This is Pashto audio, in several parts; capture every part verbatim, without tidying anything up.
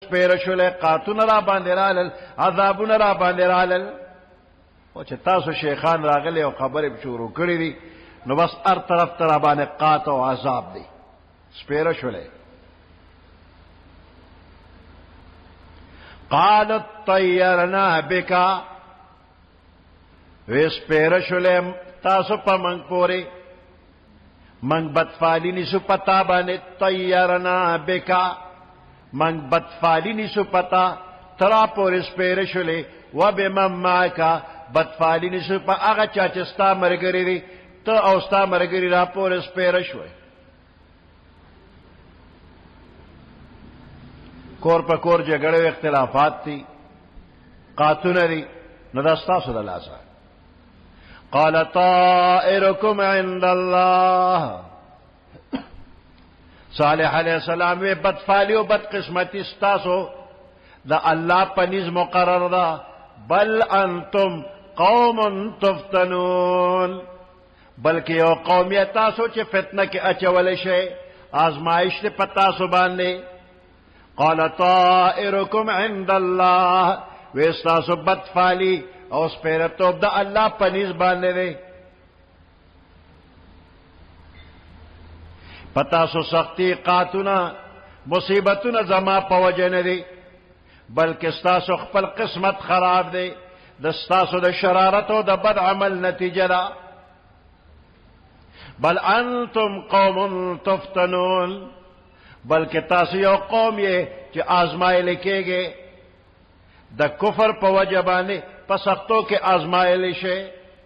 سپیره شولې قاتون را باندې رالل عذابونه را باندې رالل او چې تاسو شیخان راغلي او خبرې شروع کړې دي نو بس هر طرف ته را باندې قات او عذاب دی سپیره شولې قالت طیرنا بکا وی سپیره شولې تاسو په منګ پورې منګ بدفالی نیسو پتا باندې طیرنا بکا منگ بدفالی نیسو پتا ترا پوری سپیره شلی و بمن معکا بدفالی نیسو پا اغا چاچستا مرگری دی تا اوستا مرگری را پوری سپیره شوی کور پا کور جگڑے و اختلافات تی قاتون دی ندستا صد اللہ سا قال طائرکم عند اللہ صالح علیہ السلام وی بدفالی و بدقسمتی ستاسو دا اللہ پنیز مقرر دا بل انتم قوم تفتنون بلکہ یو قومیت تاسو چی فتنہ کی اچولی شے آزمائش تے پتاسو باندے قال طائرکم عند اللہ وی ستاسو بدفالی او سپیرتوب دا اللہ پنیز باندے دے پتا سو سختی قاتونا مصیبتونا زما پوجه ندی بلکہ ستاسو خپل قسمت خراب دی دستاسو د شرارت او د بد عمل نتیجه دا بل انتم قوم تفتنون بلکہ تاسو یو قوم یہ چې آزمائل کېږي د کفر په وجه باندې په سختو کې آزمائل شي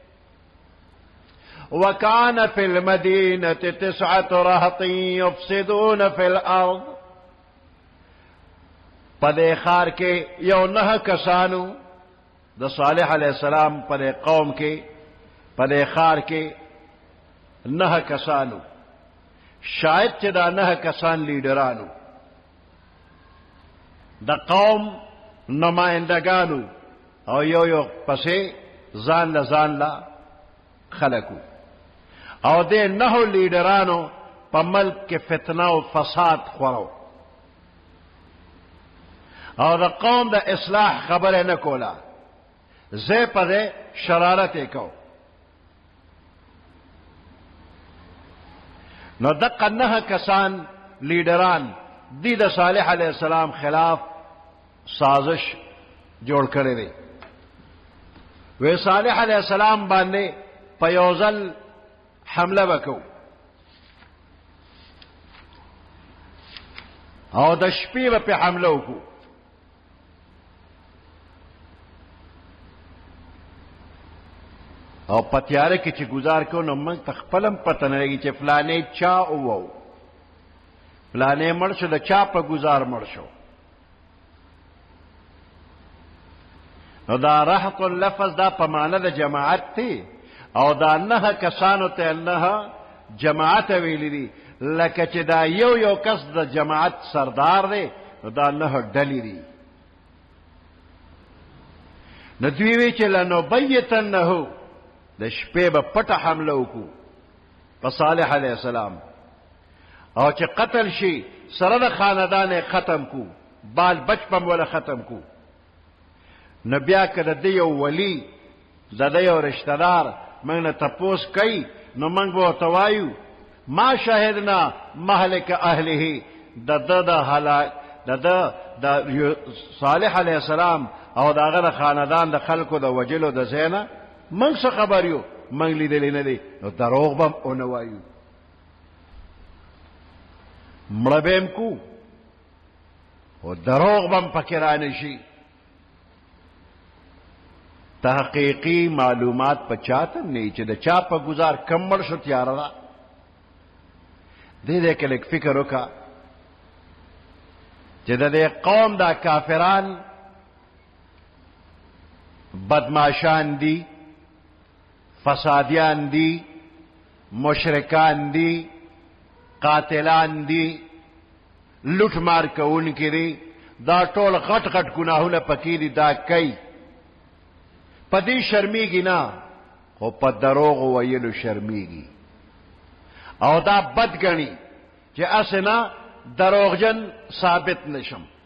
وكان في المدينة تسعة رهط يفسدون في الأرض پدے خار کے یو نہ کسانو د صالح علیہ السلام پدے قوم کے پدے خار کے نہ کسانو شاید چې دا نه کسان لیډرانو د قوم نمائندگانو او یو یو پسې ځان له ځان لا خلقو او دے نہو لیڈرانو پا ملک کے فتنہ و فساد خورو او دا قوم دا اصلاح خبر نکولا زی پا دے شرارت کو نو دقا نہ کسان لیڈران دی دا صالح علیہ السلام خلاف سازش جوڑ کرے دے وی صالح علیہ السلام باندے پیوزل حملہ وکو او د شپې په حمله وکړو او پتیاره کې چې گزار کو نو موږ تخپلم پته نه لګي چې فلانه چا او فلانه مړ شو د چا په گزار مړ شو نو دا رحط اللفظ دا په معنی د جماعت تی او دا نه کسانو ته نه جماعت ویلی دي لکه چې دا یو یو کس د جماعت سردار دی دا نه ډلی دي نو دوی وی چې لنبیتنه د شپې به پټه حمله وکړو په صالح علیہ السلام او چې قتل شي سره د خاندان ختم کو بال بچپم ولا ختم کو نو بیا کده د یو ولی د د یو رشتہ دار موږ نه تپوس کوي نو موږ به توایو ما شاهدنا مهلك اهله د د د هلاک د د صالح علیہ السلام او داغه خاندان د خلکو د وجلو د زینا موږ څه خبر یو موږ لیدل نه دي نو دروغ بم اونوایو مړبم کو او دروغ بم پکرانه شي تحقیقی معلومات پچاتم نہیں چې د چا په گزار کم مړ شو تیار را دې دې کې لیک فکر وکا چې د قوم دا کافران بدمعشان دي فسادیان دي مشرکان دي قاتلان دي لوټ مار کوونکي دي دا ټول غټ غټ ګناهونه پکې دي دا کوي پدی شرمیگی نا خو پا دروغ ویلو شرمیگی او دا بدگنی چه اسنا دروغجن ثابت نشم